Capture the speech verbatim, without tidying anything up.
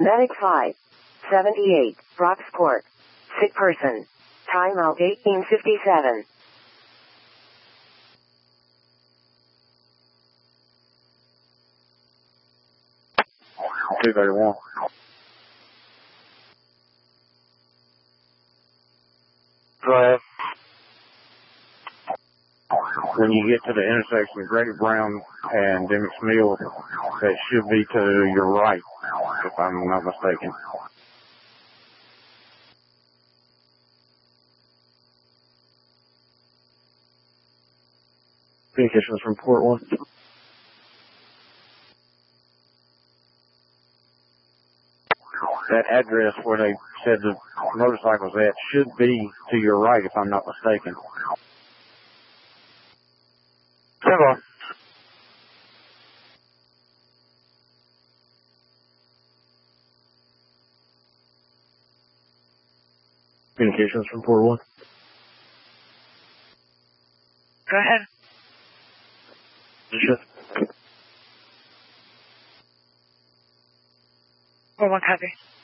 Medic five seventy-eight, Brocksport. Sick person. Timeout eighteen fifty-seven. two thirty-one. Go ahead. When you get to the intersection of Grady Brown and Demicks Mill, that should be to your right, if I'm not mistaken. Communications from Port one. That address where they said the motorcycle's at should be to your right, if I'm not mistaken. Simple. Communications from Port one. Go ahead. Sure. Port one, copy.